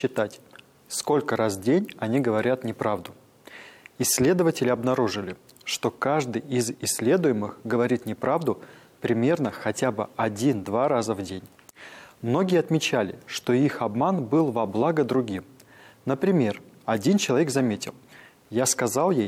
считать, сколько раз в день они говорят неправду. Исследователи обнаружили, что каждый из исследуемых говорит неправду примерно хотя бы 1-2 раза в день. Многие отмечали, что их обман был во благо другим. Например, один человек заметил: «Я сказал ей,